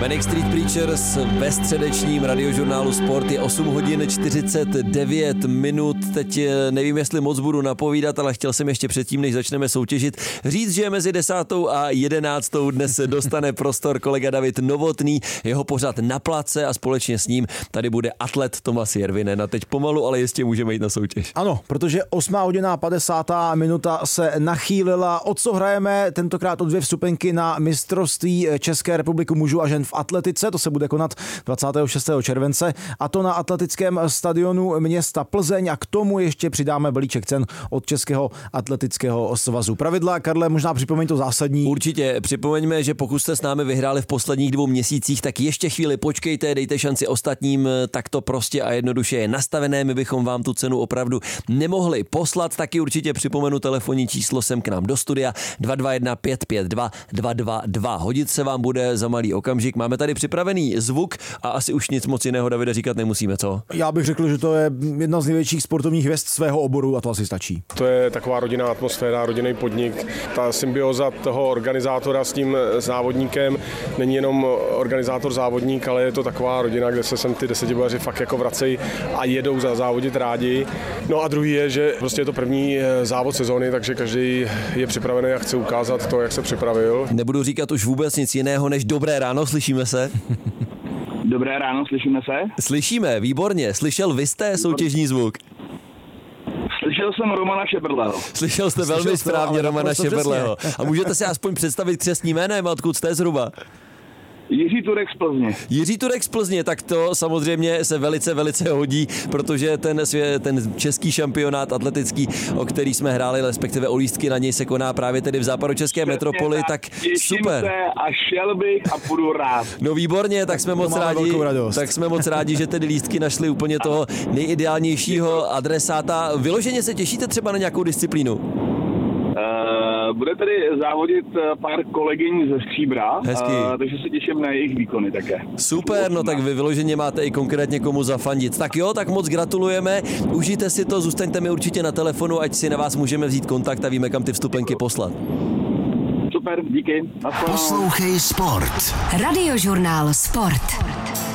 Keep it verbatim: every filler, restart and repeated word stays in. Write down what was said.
Manic Street Preachers ve středečním radiožurnálu Sport je osm hodin čtyřicet devět minut. Teď nevím, jestli moc budu napovídat, ale chtěl jsem ještě předtím, než začneme soutěžit, říct, že mezi desátou a jedenáctou dnes se dostane prostor kolega David Novotný, jeho pořad Na place a společně s ním tady bude atlet Tomas Jervinen. A teď pomalu, ale jistě můžeme jít na soutěž. Ano, protože osmá hodina padesátá minuta se nachýlila. O co hrajeme? Tentokrát o dvě vstupenky na mistrovství České republiky mužů a žen v atletice. To se bude konat dvacátého šestého července a to na atletickém stadionu města Plzeň a k tomu ještě přidáme balíček cen od Českého atletického svazu. Pravidla, Karle, možná připomeň to zásadní. Určitě, připomeňme, že pokud jste s námi vyhráli v posledních dvou měsících, tak ještě chvíli počkejte, dejte šanci ostatním, tak to prostě a jednoduše je nastavené, my bychom vám tu cenu opravdu nemohli poslat, taky určitě připomenu telefonní číslo sem k nám do studia dva dva jedna pět pět dva dva dva dva. Hodit se vám bude za malý okamžik. Máme tady připravený zvuk a asi už nic moc jiného, Davide, říkat nemusíme, co? Já bych řekl, že to je jedna z největších sportovních hvězd svého oboru a to asi stačí. To je taková rodinná atmosféra, rodinný podnik. Ta symbioza toho organizátora s tím závodníkem není jenom organizátor závodník, ale je to taková rodina, kde se sem ty desetibojaři fakt jako vracejí a jedou za závodit rádi. No a druhý je, že prostě je to první závod sezóny, takže každý je připravený a chce ukázat to, jak se připravil. Nebudu říkat už vůbec nic jiného než dobré ráno, slyšíme se? Dobré ráno, slyšíme se? Slyšíme, výborně. Slyšel vy jste soutěžní zvuk? Slyšel jsem Romana Šeberleho. Slyšel jste Slyšel velmi jste, správně Romana Šeberleho. A můžete si aspoň představit křestní jménem, odkud jste zhruba? Jiří Turek z Plzně. Jiří Turek z Plzně, tak to samozřejmě se velice, velice hodí, protože ten, ten český šampionát atletický, o který jsme hráli, respektive o lístky na něj se koná právě tedy v západočeské metropoli, tak super. Se a šel bych a půjdu rád. No výborně, tak jsme moc rádi, tak jsme moc rádi, že tedy lístky našli úplně toho nejideálnějšího adresáta. Vyloženě se těšíte třeba na nějakou disciplínu? Uh, bude tedy závodit pár kolegyň ze Stříbra, uh, takže se těším na jejich výkony také. Super, no tak vy vyloženě máte i konkrétně komu zafandit. Tak jo, tak moc gratulujeme, užijte si to, zůstaňte mi určitě na telefonu, ať si na vás můžeme vzít kontakt a víme, kam ty vstupenky poslat. Super, díky. Poslouchej Sport. Radiožurnál Sport.